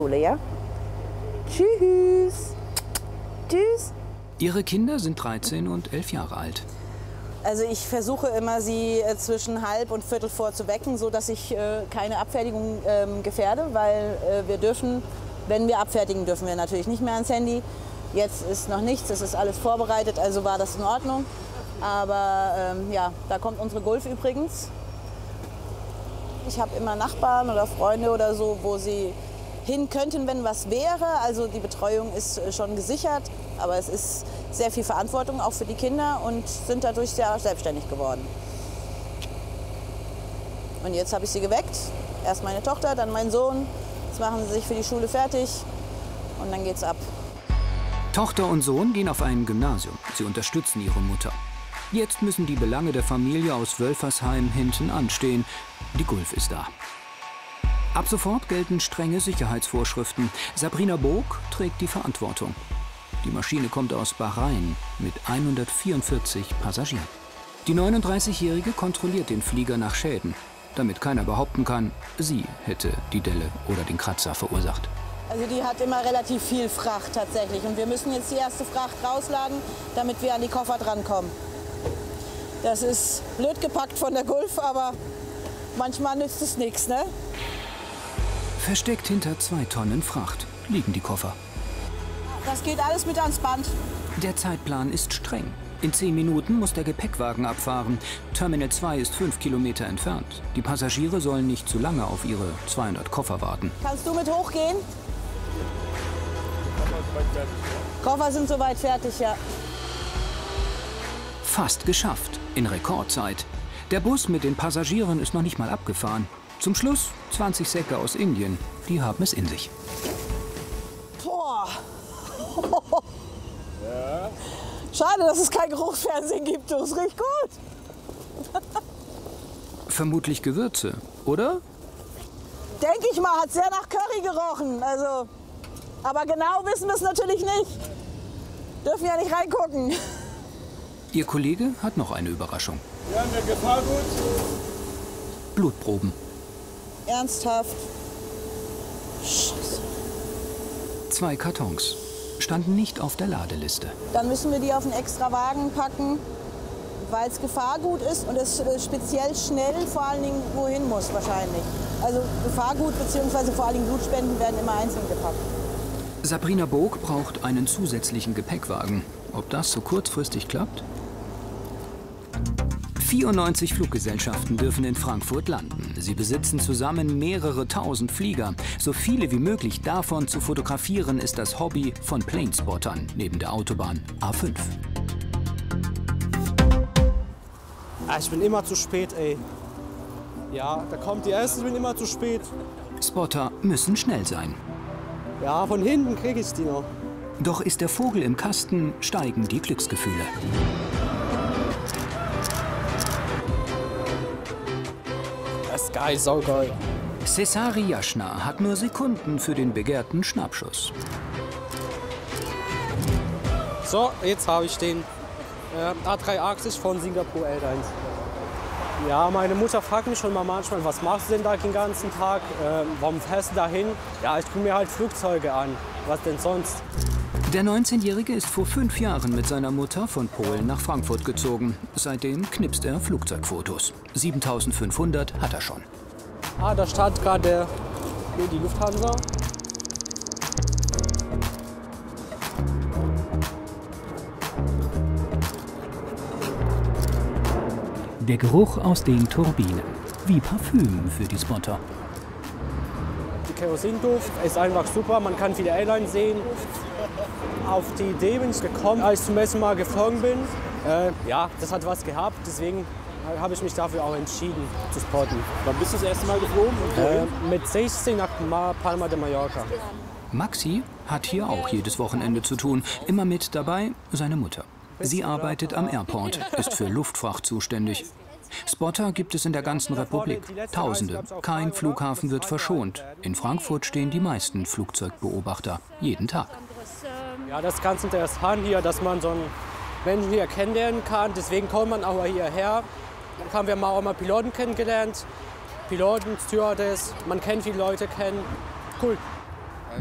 Ja? Tschüss. Tschüss. Ihre Kinder sind 13 und 11 Jahre alt. Also ich versuche immer, sie zwischen 3:30 und 4:45 zu wecken, sodass ich keine Abfertigung gefährde, weil wir dürfen, wenn wir abfertigen, dürfen wir natürlich nicht mehr ans Handy. Jetzt ist noch nichts, es ist alles vorbereitet, also war das in Ordnung. Aber ja, da kommt unsere Gulf übrigens. Ich habe immer Nachbarn oder Freunde oder so, wo sie hin könnten, wenn was wäre. Also die Betreuung ist schon gesichert, aber es ist sehr viel Verantwortung auch für die Kinder und sind dadurch sehr selbstständig geworden. Und jetzt habe ich sie geweckt. Erst meine Tochter, dann mein Sohn. Jetzt machen sie sich für die Schule fertig und dann geht's ab. Tochter und Sohn gehen auf ein Gymnasium. Sie unterstützen ihre Mutter. Jetzt müssen die Belange der Familie aus Wölfersheim hinten anstehen. Die Gulf ist da. Ab sofort gelten strenge Sicherheitsvorschriften. Sabrina Bog trägt die Verantwortung. Die Maschine kommt aus Bahrain mit 144 Passagieren. Die 39-Jährige kontrolliert den Flieger nach Schäden, damit keiner behaupten kann, sie hätte die Delle oder den Kratzer verursacht. Also die hat immer relativ viel Fracht tatsächlich. Und wir müssen jetzt die erste Fracht rausladen, damit wir an die Koffer drankommen. Das ist blöd gepackt von der Gulf, aber manchmal nützt es nichts, ne? Versteckt hinter 2 Tonnen Fracht liegen die Koffer. Das geht alles mit ans Band. Der Zeitplan ist streng. In 10 Minuten muss der Gepäckwagen abfahren. Terminal 2 ist 5 Kilometer entfernt. Die Passagiere sollen nicht zu lange auf ihre 200 Koffer warten. Kannst du mit hochgehen? Koffer sind soweit fertig, ja. Fast geschafft, in Rekordzeit. Der Bus mit den Passagieren ist noch nicht mal abgefahren. Zum Schluss 20 Säcke aus Indien, die haben es in sich. Boah. Ja. Schade, dass es kein Geruchsfernsehen gibt, das riecht gut. Vermutlich Gewürze, oder? Denke ich mal, hat sehr nach Curry gerochen. Also, aber genau wissen wir es natürlich nicht. Dürfen ja nicht reingucken. Ihr Kollege hat noch eine Überraschung. Wir haben ja Gefahrgut. Blutproben. Ernsthaft? Scheiße. 2 Kartons standen nicht auf der Ladeliste. Dann müssen wir die auf einen extra Wagen packen, weil es Gefahrgut ist und es speziell schnell vor allen Dingen wohin muss wahrscheinlich. Also Gefahrgut bzw. vor allen Dingen Blutspenden werden immer einzeln gepackt. Sabrina Bog braucht einen zusätzlichen Gepäckwagen. Ob das so kurzfristig klappt? 94 Fluggesellschaften dürfen in Frankfurt landen. Sie besitzen zusammen mehrere tausend Flieger. So viele wie möglich davon zu fotografieren ist das Hobby von Planespottern neben der Autobahn A5. Ich bin immer zu spät, ey. Ja, da kommt die erste, ich bin immer zu spät. Spotter müssen schnell sein. Ja, von hinten kriege ich die noch. Doch ist der Vogel im Kasten, steigen die Glücksgefühle. Das ist geil, saugeil. Cesari Jaschna hat nur Sekunden für den begehrten Schnappschuss. So, jetzt habe ich den A380 von Singapore Airlines. Ja, meine Mutter fragt mich schon mal manchmal, was machst du denn da den ganzen Tag? Warum fährst du da hin? Ja, ich gucke mir halt Flugzeuge an. Was denn sonst? Der 19-Jährige ist vor 5 Jahren mit seiner Mutter von Polen nach Frankfurt gezogen. Seitdem knipst er Flugzeugfotos. 7500 hat er schon. Ah, da startet gerade die Lufthansa. Der Geruch aus den Turbinen. Wie Parfüm für die Spotter. Die Kerosinduft ist einfach super. Man kann viele Airlines sehen. Auf die Idee bin ich gekommen, als ich zum ersten Mal geflogen bin. Ja, das hat was gehabt. Deswegen habe ich mich dafür auch entschieden zu spotten. Wann bist du das erste Mal geflogen? Mit 16 nach Palma de Mallorca. Maxi hat hier auch jedes Wochenende zu tun. Immer mit dabei seine Mutter. Sie arbeitet am Airport, ist für Luftfracht zuständig. Spotter gibt es in der ganzen Republik. Tausende. Kein Flughafen wird verschont. In Frankfurt stehen die meisten Flugzeugbeobachter. Jeden Tag. Ja, das ist ganz interessant hier, dass man so einen Menschen hier kennenlernen kann. Deswegen kommt man auch hierher. Dann haben wir auch mal Piloten kennengelernt. Piloten, Stewardess. Man kennt viele Leute kennen. Cool.